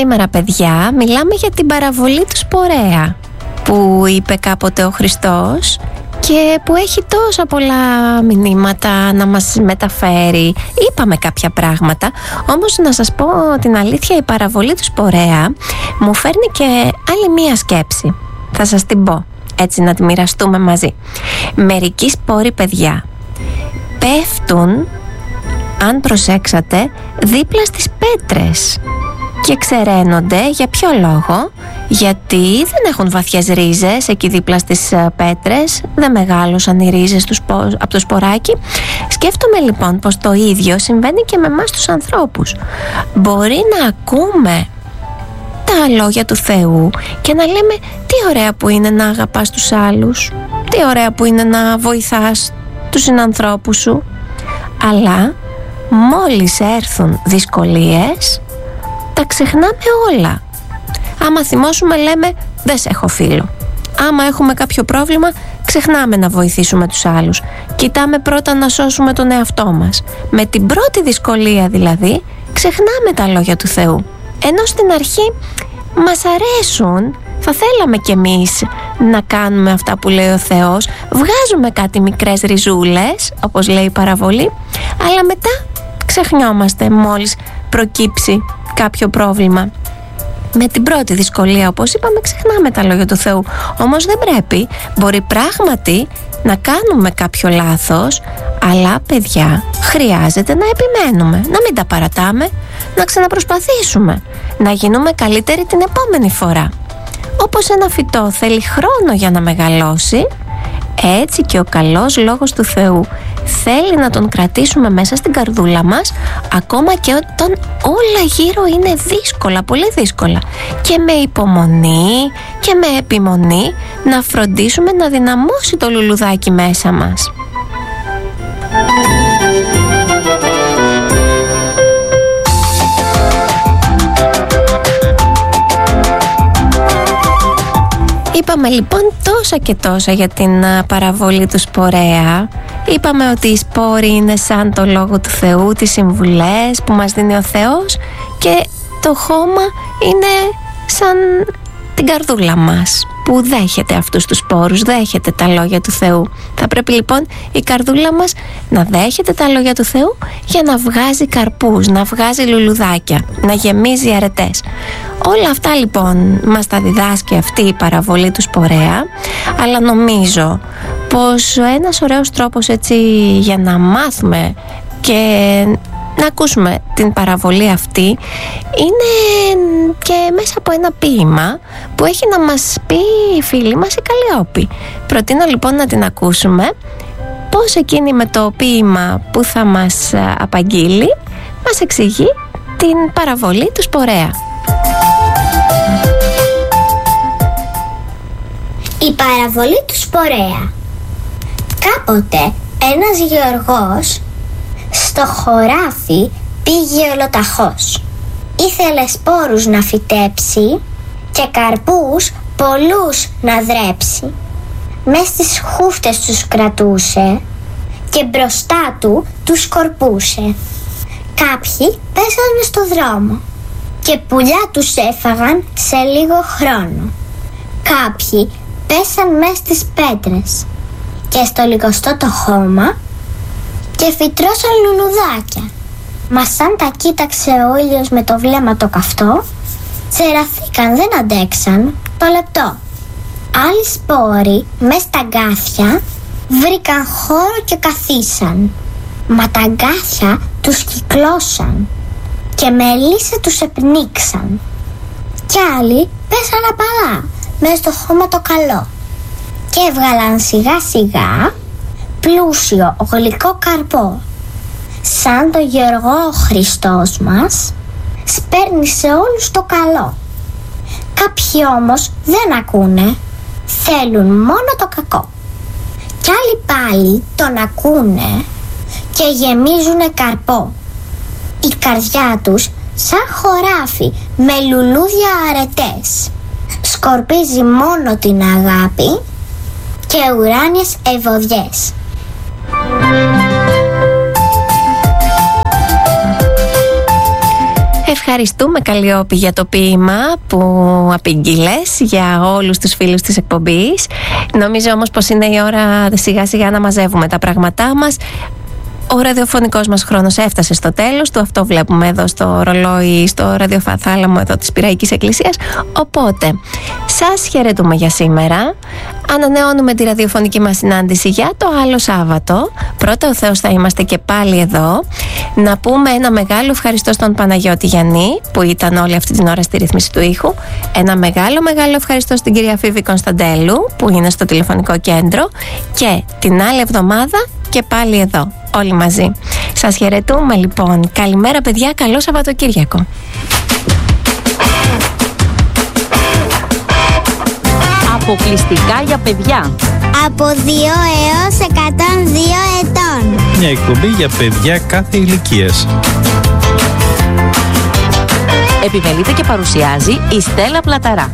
σήμερα, παιδιά, μιλάμε για την παραβολή του σπορέα που είπε κάποτε ο Χριστός και που έχει τόσα πολλά μηνύματα να μας μεταφέρει. Είπαμε κάποια πράγματα, όμως να σας πω την αλήθεια, η παραβολή του σπορέα μου φέρνει και άλλη μία σκέψη. Θα σας την πω, έτσι να τη μοιραστούμε μαζί. Μερικοί σπόροι, παιδιά, πέφτουν, αν προσέξατε, δίπλα στις πέτρες και ξεραίνονται. Για ποιο λόγο? Γιατί δεν έχουν βαθιές ρίζες εκεί δίπλα στις πέτρες, δεν μεγάλωσαν οι ρίζες από το σποράκι. Σκέφτομαι λοιπόν πως το ίδιο συμβαίνει και με εμάς τους ανθρώπους. Μπορεί να ακούμε τα λόγια του Θεού και να λέμε τι ωραία που είναι να αγαπάς τους άλλους, τι ωραία που είναι να βοηθάς τους συνανθρώπους σου, αλλά μόλις έρθουν δυσκολίες τα ξεχνάμε όλα. Άμα θυμώσουμε λέμε δεν σε έχω φίλο. Άμα έχουμε κάποιο πρόβλημα ξεχνάμε να βοηθήσουμε τους άλλους. Κοιτάμε πρώτα να σώσουμε τον εαυτό μας. Με την πρώτη δυσκολία δηλαδή ξεχνάμε τα λόγια του Θεού. Ενώ στην αρχή μας αρέσουν, θα θέλαμε κι εμείς να κάνουμε αυτά που λέει ο Θεός. Βγάζουμε κάτι μικρές ριζούλες, όπως λέει η παραβολή, αλλά μετά ξεχνιόμαστε μόλις προκύψει κάποιο πρόβλημα. Με την πρώτη δυσκολία, όπως είπαμε, ξεχνάμε τα λόγια του Θεού. Όμως δεν πρέπει, μπορεί πράγματι να κάνουμε κάποιο λάθος, αλλά παιδιά, χρειάζεται να επιμένουμε, να μην τα παρατάμε, να ξαναπροσπαθήσουμε, να γίνουμε καλύτεροι την επόμενη φορά. Όπως ένα φυτό θέλει χρόνο για να μεγαλώσει, έτσι και ο καλός λόγος του Θεού θέλει να τον κρατήσουμε μέσα στην καρδούλα μας, ακόμα και όταν όλα γύρω είναι δύσκολα, πολύ δύσκολα, και με υπομονή και με επιμονή να φροντίσουμε να δυναμώσει το λουλουδάκι μέσα μας. Είπαμε λοιπόν τόσα και τόσα για την παραβολή του σπορέα. Είπαμε ότι οι σπόροι είναι σαν το λόγο του Θεού, τις συμβουλές που μας δίνει ο Θεός, και το χώμα είναι σαν την καρδούλα μας που δέχεται αυτούς τους σπόρους, δέχεται τα λόγια του Θεού. Θα πρέπει λοιπόν η καρδούλα μας να δέχεται τα λόγια του Θεού για να βγάζει καρπούς, να βγάζει λουλουδάκια, να γεμίζει αρετές. Όλα αυτά λοιπόν μας τα διδάσκει αυτή η παραβολή του σπορέα, αλλά νομίζω πως ένας ωραίος τρόπος έτσι για να μάθουμε και να ακούσουμε την παραβολή αυτή είναι και μέσα από ένα ποίημα που έχει να μας πει η φίλη μας η Καλλιόπη. Προτείνω λοιπόν να την ακούσουμε, πώς εκείνη με το ποίημα που θα μας απαγγείλει μας εξηγεί την παραβολή του σπορέα. Η παραβολή του σπορέα. Κάποτε ένας γεωργός στο χωράφι πήγε ολοταχώς. Ήθελε σπόρους να φυτέψει και καρπούς πολλούς να δρέψει. Μες στις χούφτες τους κρατούσε και μπροστά του τους σκορπούσε. Κάποιοι πέσανε στο δρόμο και πουλιά τους έφαγαν σε λίγο χρόνο. Κάποιοι πέσαν μες στις πέτρες και στο λιγοστό το χώμα και φυτρώσαν λουλουδάκια. Μα σαν τα κοίταξε ο ήλιος με το βλέμμα το καυτό, τσεραθήκαν, δεν αντέξαν το λεπτό. Άλλοι σπόροι μες στα αγκάθια βρήκαν χώρο και καθίσαν. Μα τα αγκάθια τους κυκλώσαν και με λύση τους επνίξαν. Κι άλλοι πέσαν απαλά μες στο χώμα το καλό και έβγαλαν σιγά σιγά πλούσιο γλυκό καρπό. Σαν το Γεωργό ο Χριστός μας σπέρνει σε όλους το καλό. Κάποιοι όμως δεν ακούνε, θέλουν μόνο το κακό. Κι άλλοι πάλι τον ακούνε και γεμίζουνε καρπό. Η καρδιά τους σαν χωράφι με λουλούδια αρετές σκορπίζει μόνο την αγάπη και ουράνιες ευωδιές. ευχαριστούμε, Καλλιόπη, για το ποίημα που απήγγειλες για όλους τους φίλους της εκπομπής. Νομίζω όμως πως είναι η ώρα σιγά σιγά να μαζεύουμε τα πράγματά μας. Ο ραδιοφωνικός μας χρόνος έφτασε στο τέλος του. Αυτό βλέπουμε εδώ στο ρολόι, στο ραδιοθάλαμο εδώ της Πειραϊκής Εκκλησίας. Οπότε, σας χαιρετούμε για σήμερα. Ανανεώνουμε τη ραδιοφωνική μας συνάντηση για το άλλο Σάββατο. Πρώτα ο Θεός θα είμαστε και πάλι εδώ. Να πούμε ένα μεγάλο ευχαριστώ στον Παναγιώτη Γιαννή που ήταν όλη αυτή την ώρα στη ρύθμιση του ήχου. Ένα μεγάλο ευχαριστώ στην κυρία Φίβη Κωνσταντέλου που είναι στο τηλεφωνικό κέντρο. Και την άλλη εβδομάδα και πάλι εδώ, όλοι μαζί. Σας χαιρετούμε λοιπόν. Καλημέρα παιδιά, καλό Σαββατοκύριακο. Αποκλειστικά για παιδιά. Από 2 έως 102 ετών. Μια εκπομπή για παιδιά κάθε ηλικίας. Επιμελείται και παρουσιάζει η Στέλλα Πλαταρά.